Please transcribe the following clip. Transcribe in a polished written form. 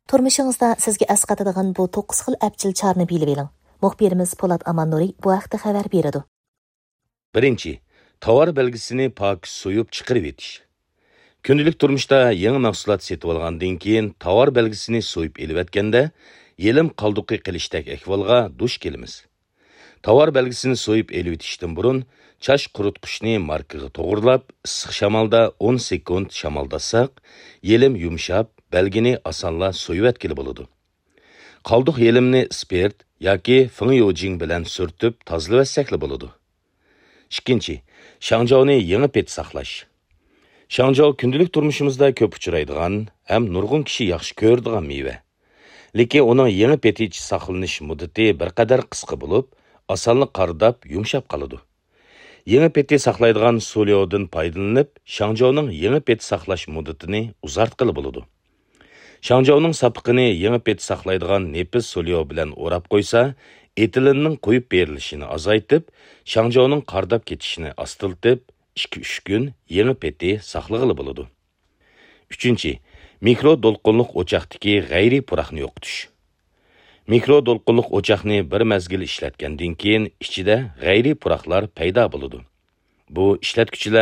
Turmuşingizda sizga asqatadigan bu 9 xil apchil charni bilib eling. Muxbirimiz Polat Amannuri bu haqda xabar beradi. Birinchi, tovar belgisini pok so'yib chiqarib etish. Kundalik turmushda yangi mahsulot setib olgandan keyin tovar belgisini so'yib elib etganda, yelim qalduqi qilishdek ahvolga duch kelamiz. Tovar belgisini so'yib elib etishdan burun chash quritqichni markaga to'g'irlab, issiq shamolda 10 sekund shamoldasak, yelim yumshab, belgini osonla so'yib etkili bo'ladi. Qalduq yelimni spirt yoki fengyojing bilan surtib tozalab etsakli bo'ladi. Ikkinchi, shangjaoni yangi pet saqlash. Shangjo kundalik turmushimizda ko'p uchraydigan, ham nurg'un kishi yaxshi ko'radigan meva. Lekin uning yangi peti saqlanish muddati bir qadar qisqa bo'lib, osonlik qardab yumshab qoladi. Yangi peti saqlaydigan solyodan foydalanib, shangjoning yangi pet saqlash muddatini uzartqili bo'ladi. Shangjoning sapiqini yangi pet saqlaydigan nepis solyo bilan o'rab qo'ysa, etilinning qo'yib berilishini azaytib, shangjoning qardab ketishini astiltib, 2-3 kun yangi peti saqlag'ili bo'ladi. Uchinchi, mikro do'lqinliq o'choqdagi g'ayri puraqni yo'qotish. Mikro do'lqinliq o'choqni bir mazgil ishlatgandan keyin ichida g'ayri puraqlar paydo bo'ladi. Bu ishlatuvchilar